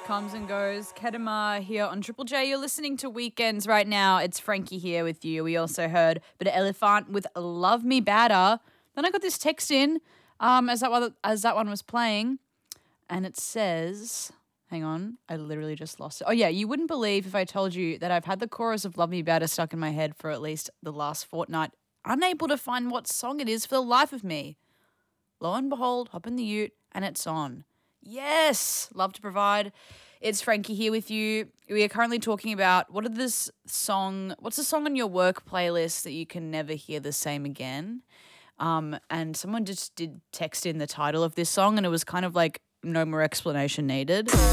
Comes and goes. Kedema here on Triple J. You're listening to Weekends right now. It's Frankie here with you. We also heard a bit of Elephant with Love Me Better. Then I got this text in as that one was playing, and it says, hang on, I literally just lost it. Oh yeah, you wouldn't believe if I told you that I've had the chorus of Love Me Better stuck in my head for at least the last fortnight, unable to find what song it is for the life of me. Lo and behold, hop in the ute and it's on. Yes, love to provide. It's Frankie here with you. We are currently talking about what's the song on your work playlist that you can never hear the same again? And someone just did text in the title of this song and it was kind of like no more explanation needed.